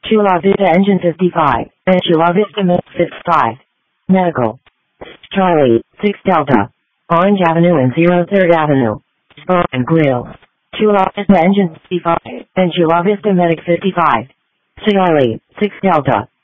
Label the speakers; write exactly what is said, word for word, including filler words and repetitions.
Speaker 1: Chula Vista Engine fifty-five, and Chula Vista Medic fifty-five. Medical. Charlie, six Delta. Orange Avenue and zero third Avenue. Spur and Grill. Chula Vista Engine fifty-five, and Chula Vista Medic fifty-five. Charlie, six Delta.